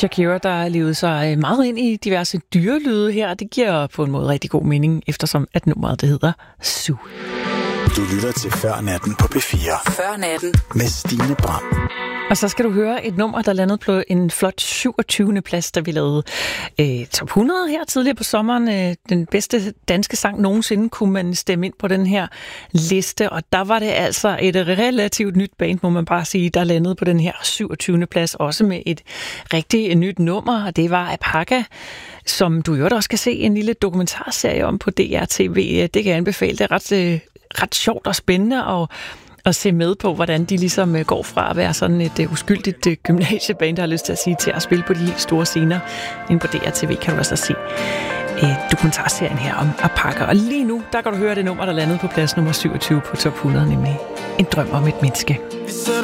Shakira, der levede sig meget ind i diverse dyrelyde her. Det giver på en måde rigtig god mening, eftersom at nummeret det hedder Sue. Du lytter til Før Natten på P4. Før Natten Med Stine Bram. Og så skal du høre et nummer, der landede på en flot 27. plads, da vi lavede top 100 her tidligere på sommeren. Den bedste danske sang nogensinde kunne man stemme ind på den her liste. Og der var det altså et relativt nyt band, må man bare sige, der landede på den her 27. plads. Også med et rigtig nyt nummer, og det var Apaka, som du jo også kan se en lille dokumentarserie om på DR-TV. Det kan jeg anbefale. Det er ret sjovt og spændende at se med på, hvordan de ligesom går fra at være sådan et uskyldigt gymnasieband, der har lyst til at sige, til at spille på de helt store scener. Inde på DR-TV kan du også se dokumentarserien her om Apaka. Og lige nu, der kan du høre det nummer, der landede på plads nummer 27 på top 100, nemlig En drøm om et menneske.